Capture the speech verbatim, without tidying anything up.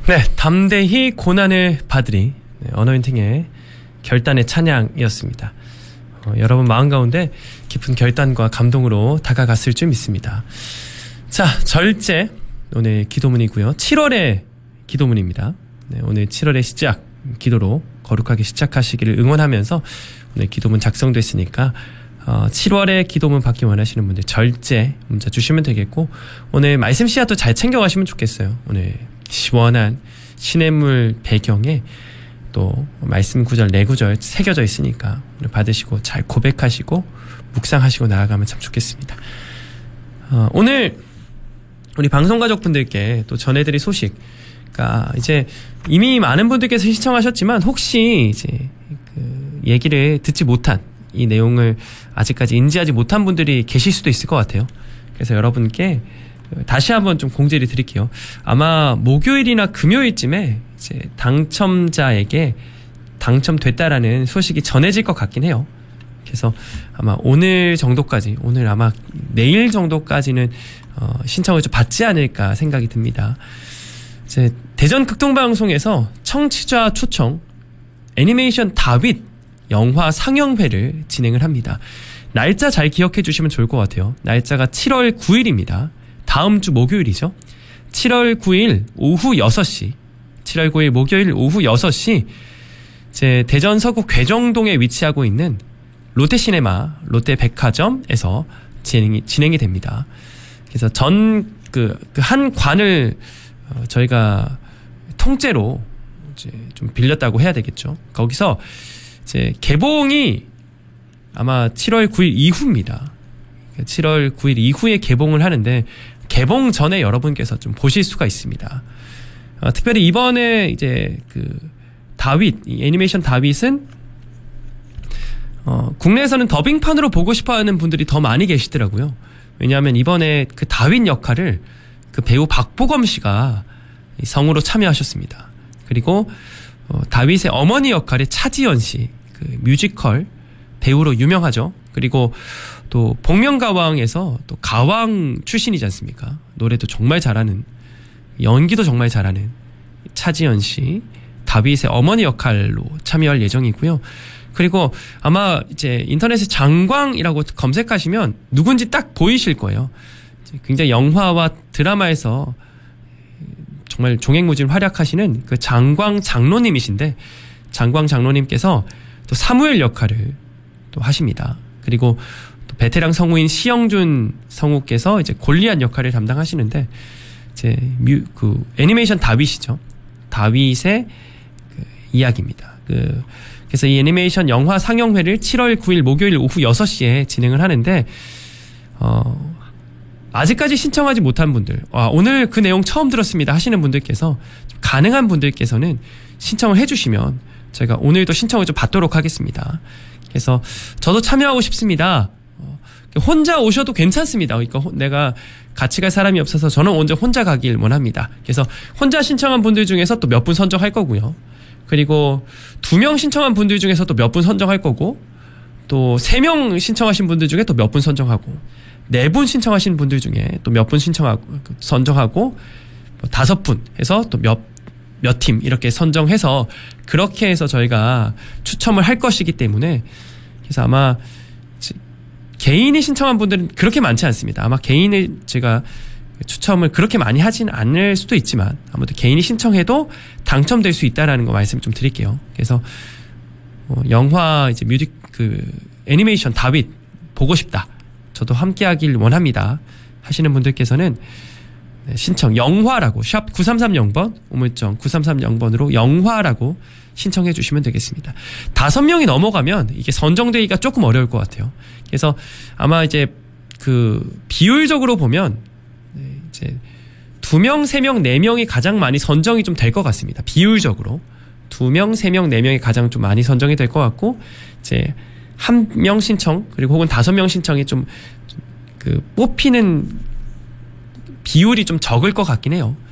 네, 담대히 고난을 받으리. 네, 어노인팅의 결단의 찬양이었습니다. 어, 여러분 마음 가운데 깊은 결단과 감동으로 다가갔을 줄 믿습니다. 자, 절제 오늘 기도문이고요. 칠월의 기도문입니다. 네, 오늘 칠월의 시작 기도로 거룩하게 시작하시기를 응원하면서 오늘 기도문 작성됐으니까 어, 칠월의 기도문 받기 원하시는 분들 절제 문자 주시면 되겠고, 오늘 말씀 씨앗도 잘 챙겨가시면 좋겠어요. 오늘 시원한 시냇물 배경에 또 말씀 구절 네 구절 새겨져 있으니까 오늘 받으시고 잘 고백하시고 묵상하시고 나아가면 참 좋겠습니다. 어, 오늘 우리 방송가족분들께 또 전해드릴 소식, 그러니까 이제 이미 많은 분들께서 신청하셨지만 혹시 이제 그 얘기를 듣지 못한, 이 내용을 아직까지 인지하지 못한 분들이 계실 수도 있을 것 같아요. 그래서 여러분께 다시 한번 좀 공지를 드릴게요. 아마 목요일이나 금요일쯤에 이제 당첨자에게 당첨됐다라는 소식이 전해질 것 같긴 해요. 그래서 아마 오늘 정도까지, 오늘 아마 내일 정도까지는 어, 신청을 좀 받지 않을까 생각이 듭니다. 이제 대전 극동방송에서 청취자 초청 애니메이션 다윗 영화 상영회를 진행을 합니다. 날짜 잘 기억해 주시면 좋을 것 같아요. 날짜가 칠월 구일입니다. 다음 주 목요일이죠. 칠월 구일 오후 여섯 시, 칠월 구일 목요일 오후 여섯 시, 이제 대전 서구 괴정동에 위치하고 있는 롯데시네마, 롯데백화점에서 진행이, 진행이 됩니다. 그래서 전, 그, 그 한 관을 어, 저희가 통째로 이제 좀 빌렸다고 해야 되겠죠. 거기서 이제 개봉이 아마 칠월 구일 이후입니다. 칠월 구일 이후에 개봉을 하는데, 개봉 전에 여러분께서 좀 보실 수가 있습니다. 어, 특별히 이번에 이제 그 다윗, 이 애니메이션 다윗은 어, 국내에서는 더빙판으로 보고 싶어하는 분들이 더 많이 계시더라고요. 왜냐하면 이번에 그 다윗 역할을 그 배우 박보검 씨가 성우로 참여하셨습니다. 그리고 어, 다윗의 어머니 역할의 차지연 씨, 그 뮤지컬 배우로 유명하죠. 그리고 또 복면가왕에서 또 가왕 출신이지 않습니까? 노래도 정말 잘하는, 연기도 정말 잘하는 차지연 씨, 다윗의 어머니 역할로 참여할 예정이고요. 그리고 아마 이제 인터넷에 장광이라고 검색하시면 누군지 딱 보이실 거예요. 굉장히 영화와 드라마에서 정말 종횡무진 활약하시는 그 장광 장로님이신데, 장광 장로님께서 또 사무엘 역할을 또 하십니다. 그리고 또 베테랑 성우인 시영준 성우께서 이제 골리앗 역할을 담당하시는데, 이제 뮤, 그 애니메이션 다윗이죠. 다윗의 그 이야기입니다. 그 그래서 이 애니메이션 영화 상영회를 칠월 구일 목요일 오후 여섯 시에 진행을 하는데, 어, 아직까지 신청하지 못한 분들, 아, 오늘 그 내용 처음 들었습니다 하시는 분들께서, 가능한 분들께서는 신청을 해주시면 저희가 오늘도 신청을 좀 받도록 하겠습니다. 그래서 저도 참여하고 싶습니다. 어, 혼자 오셔도 괜찮습니다. 그러니까 내가 같이 갈 사람이 없어서 저는 언제 혼자 가길 원합니다. 그래서 혼자 신청한 분들 중에서 또 몇 분 선정할 거고요. 그리고 두 명 신청한 분들 중에서 또 몇 분 선정할 거고, 또 세 명 신청하신 분들 중에 또 몇 분 선정하고, 네 분 신청하신 분들 중에 또 몇 분 신청하고 선정하고, 다섯 분 해서 또 몇 몇 팀 이렇게 선정해서 그렇게 해서 저희가 추첨을 할 것이기 때문에, 그래서 아마 개인이 신청한 분들은 그렇게 많지 않습니다. 아마 개인을 제가 추첨을 그렇게 많이 하진 않을 수도 있지만, 아무튼 개인이 신청해도 당첨될 수 있다라는 거 말씀 좀 드릴게요. 그래서 어, 영화 이제 뮤직 그 애니메이션 다윗 보고 싶다, 저도 함께하길 원합니다 하시는 분들께서는 신청 영화라고 샵 구삼삼영 번 우물정 구삼삼영 번으로 영화라고 신청해 주시면 되겠습니다. 다섯 명이 넘어가면 이게 선정되기가 조금 어려울 것 같아요. 그래서 아마 이제 그 비율적으로 보면 이제 두 명, 세 명, 네 명이 가장 많이 선정이 좀 될 것 같습니다. 비율적으로 두 명, 세 명, 네 명이 가장 좀 많이 선정이 될 것 같고, 이제 한 명 신청 그리고 혹은 다섯 명 신청이 좀 그 뽑히는 비율이 좀 적을 것 같긴 해요.